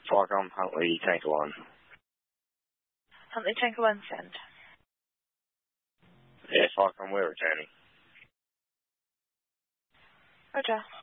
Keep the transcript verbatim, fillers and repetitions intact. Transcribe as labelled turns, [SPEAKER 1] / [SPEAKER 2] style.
[SPEAKER 1] Falcom, Huntley, Tanker one.
[SPEAKER 2] Huntley, Tanker one, send.
[SPEAKER 1] Yeah, Falcom, we're returning.
[SPEAKER 2] Roger.